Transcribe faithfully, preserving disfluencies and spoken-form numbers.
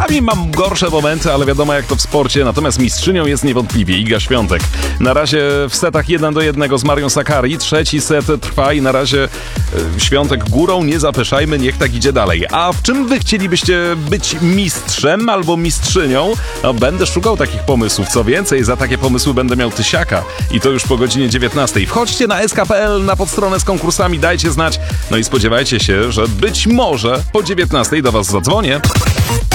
Czasami mam gorsze momenty, ale wiadomo jak to w sporcie. Natomiast mistrzynią jest niewątpliwie Iga Świątek. Na razie w setach jeden do jednego z Marią Sakkari. Trzeci set trwa i na razie e, Świątek górą. Nie zapeszajmy, niech tak idzie dalej. A w czym wy chcielibyście być mistrzem albo mistrzynią? No, będę szukał takich pomysłów. Co więcej, za takie pomysły będę miał tysiaka. I to już po godzinie dziewiętnastej. Wchodźcie na s k kropka p l na podstronę z konkursami, dajcie znać. No i spodziewajcie się, że być może po dziewiętnastej do was zadzwonię.